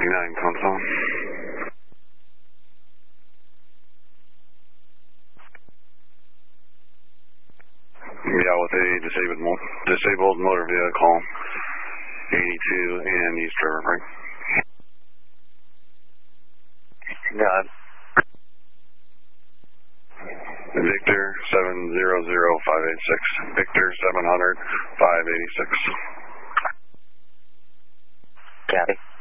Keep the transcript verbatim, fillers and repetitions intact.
fifty-nine console. Yeah, with a disabled, mo disabled motor vehicle, eighty-two and East River Park. God. Victor seven zero zero five eight six. Victor seven hundred five eighty-six. Copy.